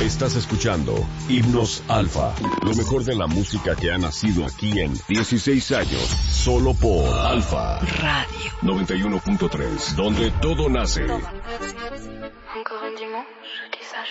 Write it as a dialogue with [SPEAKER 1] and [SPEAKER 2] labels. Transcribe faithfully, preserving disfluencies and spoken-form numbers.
[SPEAKER 1] Estás escuchando Himnos Alfa, lo mejor de la música que ha nacido aquí en dieciséis años, solo por Alfa
[SPEAKER 2] Radio
[SPEAKER 1] noventa y uno punto tres, donde todo nace.
[SPEAKER 3] Encore un dimanche qui s'achève.